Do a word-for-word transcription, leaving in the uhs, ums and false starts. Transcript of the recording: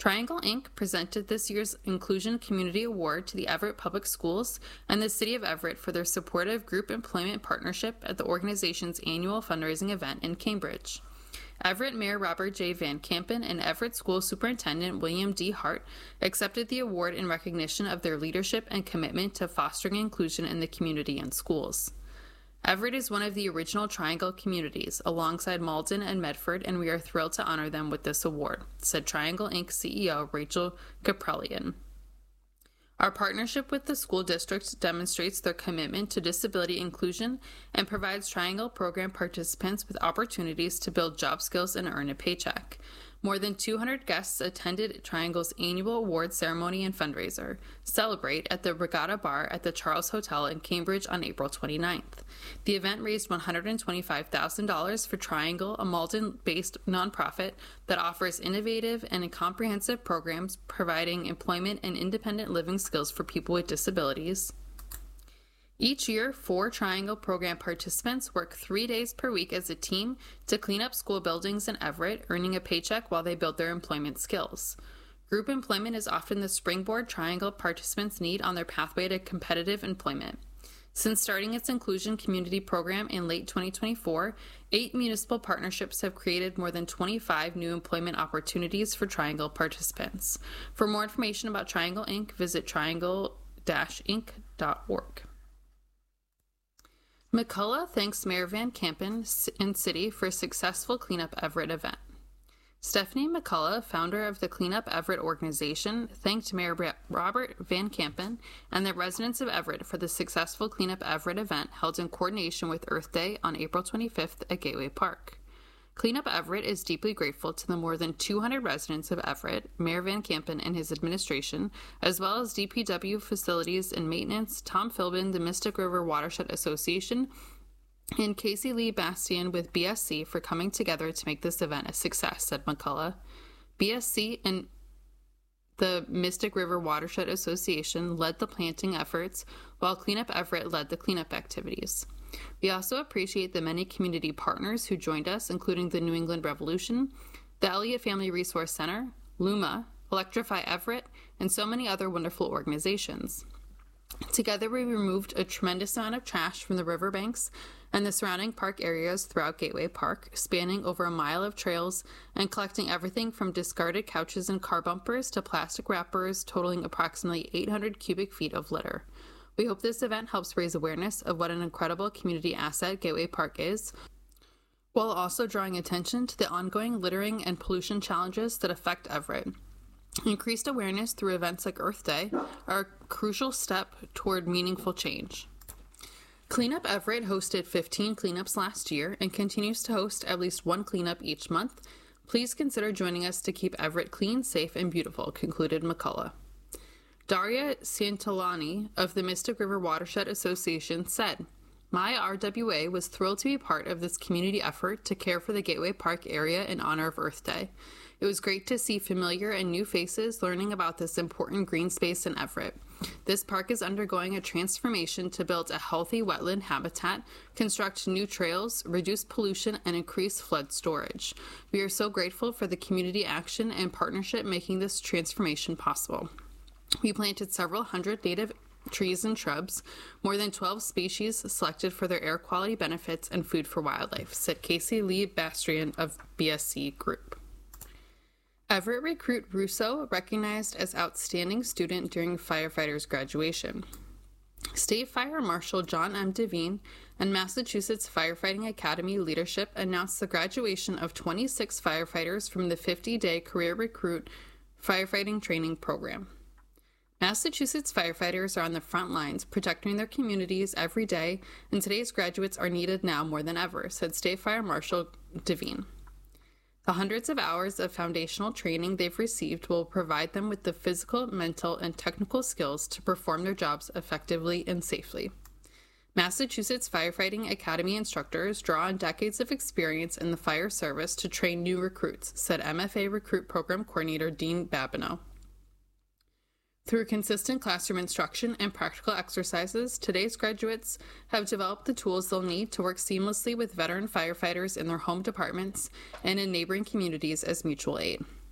Triangle Incorporated presented this year's Inclusion Community Award to the Everett Public Schools and the City of Everett for their supportive group employment partnership at the organization's annual fundraising event in Cambridge. Everett Mayor Robert J. Van Kampen and Everett School Superintendent William D. Hart accepted the award in recognition of their leadership and commitment to fostering inclusion in the community and schools. Everett is one of the original Triangle communities, alongside Malden and Medford, and we are thrilled to honor them with this award, said Triangle Incorporated C E O Rachel Kaprelian. Our partnership with the school district demonstrates their commitment to disability inclusion and provides Triangle program participants with opportunities to build job skills and earn a paycheck. More than two hundred guests attended Triangle's annual award ceremony and fundraiser, Celebrate, at the Regatta Bar at the Charles Hotel in Cambridge on April twenty-ninth. The event raised one hundred twenty-five thousand dollars for Triangle, a Malden-based nonprofit that offers innovative and comprehensive programs providing employment and independent living skills for people with disabilities. Each year, four Triangle program participants work three days per week as a team to clean up school buildings in Everett, earning a paycheck while they build their employment skills. Group employment is often the springboard Triangle participants need on their pathway to competitive employment. Since starting its Inclusion Community Program in late twenty twenty-four, eight municipal partnerships have created more than twenty-five new employment opportunities for Triangle participants. For more information about Triangle Incorporated, visit triangle dash inc dot org. McCullough thanks Mayor Van Kampen and City for a successful Cleanup Everett event. Stephanie McCullough, founder of the Cleanup Everett organization, thanked Mayor Robert Van Kampen and the residents of Everett for the successful Cleanup Everett event held in coordination with Earth Day on April twenty-fifth at Gateway Park. Cleanup Everett is deeply grateful to the more than two hundred residents of Everett, Mayor Van Kampen and his administration, as well as D P W Facilities and Maintenance, Tom Philbin, the Mystic River Watershed Association, and Casey Lee Bastian with B S C for coming together to make this event a success, said McCullough. B S C and the Mystic River Watershed Association led the planting efforts, while Cleanup Everett led the cleanup activities. We also appreciate the many community partners who joined us, including the New England Revolution, the Elliott Family Resource Center, LUMA, Electrify Everett, and so many other wonderful organizations. Together, we removed a tremendous amount of trash from the riverbanks and the surrounding park areas throughout Gateway Park, spanning over a mile of trails and collecting everything from discarded couches and car bumpers to plastic wrappers, totaling approximately eight hundred cubic feet of litter. We hope this event helps raise awareness of what an incredible community asset Gateway Park is, while also drawing attention to the ongoing littering and pollution challenges that affect Everett. Increased awareness through events like Earth Day are a crucial step toward meaningful change. Cleanup Everett hosted fifteen cleanups last year and continues to host at least one cleanup each month. Please consider joining us to keep Everett clean, safe, and beautiful, concluded McCullough. Daria Santolani of the Mystic River Watershed Association said, "My R W A was thrilled to be part of this community effort to care for the Gateway Park area in honor of Earth Day. It was great to see familiar and new faces learning about this important green space in Everett. This park is undergoing a transformation to build a healthy wetland habitat, construct new trails, reduce pollution, and increase flood storage. We are so grateful for the community action and partnership making this transformation possible. We planted several hundred native trees and shrubs, more than twelve species selected for their air quality benefits and food for wildlife," said Casey Lee Bastian of B S C Group. Everett recruit Russo recognized as outstanding student during firefighters graduation. State Fire Marshal John M. Devine and Massachusetts Firefighting Academy leadership announced the graduation of twenty-six firefighters from the fifty-day Career Recruit Firefighting Training Program. Massachusetts firefighters are on the front lines, protecting their communities every day, and today's graduates are needed now more than ever, said State Fire Marshal Devine. The hundreds of hours of foundational training they've received will provide them with the physical, mental, and technical skills to perform their jobs effectively and safely. Massachusetts Firefighting Academy instructors draw on decades of experience in the fire service to train new recruits, said M F A Recruit Program Coordinator Dean Babineau. Through consistent classroom instruction and practical exercises, today's graduates have developed the tools they'll need to work seamlessly with veteran firefighters in their home departments and in neighboring communities as mutual aid.